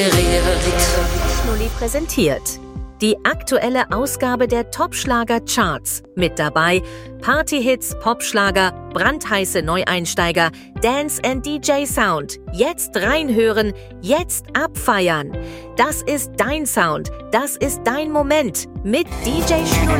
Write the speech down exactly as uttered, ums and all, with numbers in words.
Schnulli präsentiert die aktuelle Ausgabe der Top-Schlager-Charts. Mit dabei Partyhits, Popschlager, brandheiße Neueinsteiger, Dance and D J Sound. Jetzt reinhören, jetzt abfeiern. Das ist dein Sound, das ist dein Moment mit D J Schnulli.